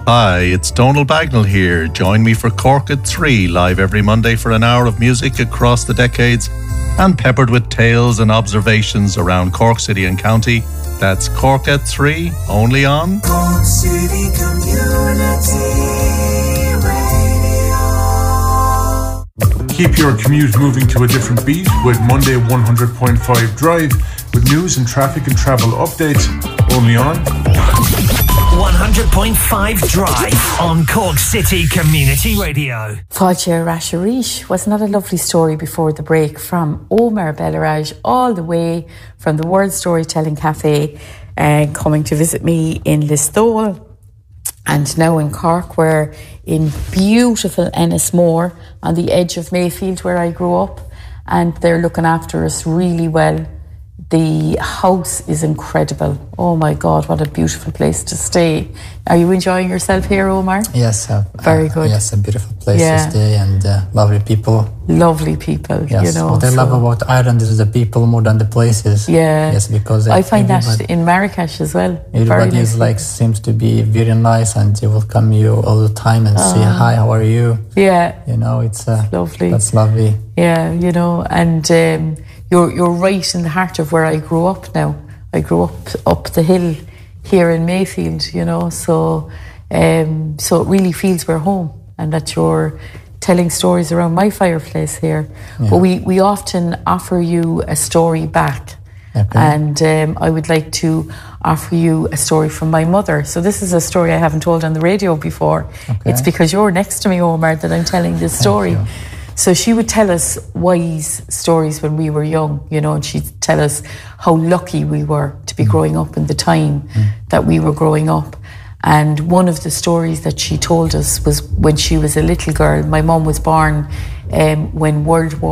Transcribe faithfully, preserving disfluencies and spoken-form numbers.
Hi, it's Donal Bagnall here. Join me for Cork at three, live every Monday for an hour of music across the decades and peppered with tales and observations around Cork City and County. That's Cork at three, only on Cork City Community Radio. Keep your commute moving to a different beat with Monday one hundred point five Drive with news and traffic and travel updates, only on one hundred point five Drive on Cork City Community Radio. Fáilte Rasharish, wasn't that a lovely story before the break from Omar Bellaraj, all the way from the World Storytelling Cafe, uh, coming to visit me in Listowel. And now in Cork, we're in beautiful Ennismore on the edge of Mayfield where I grew up, and they're looking after us really well. The house is incredible. Oh my God, what a beautiful place to stay. Are you enjoying yourself here, Omar? Yes. Uh, Very good. Uh, yes, a beautiful place yeah. to stay and uh, lovely people. Lovely people, yes. you know. What I so. love about Ireland is the people more than the places. Yeah. Yes, because I find that in Marrakesh as well. Everybody is like, seems to be very nice and they welcome you all the time and uh, say, hi, how are you? Yeah. You know, it's, uh, it's lovely. That's lovely. Yeah, you know, and um, you're you're right in the heart of where I grew up now. I grew up up the hill here in Mayfield, you know, so um, so it really feels we're home and that you're telling stories around my fireplace here. Yeah. But we, we often offer you a story back. Okay. And um, I would like to offer you a story from my mother. So this is a story I haven't told on the radio before. Okay. It's because you're next to me, Omar, that I'm telling this story. So she would tell us wise stories when we were young, you know, and she'd tell us how lucky we were to be mm. growing up in the time mm. that we were growing up. And one of the stories that she told us was when she was a little girl. My mum was born um, when World War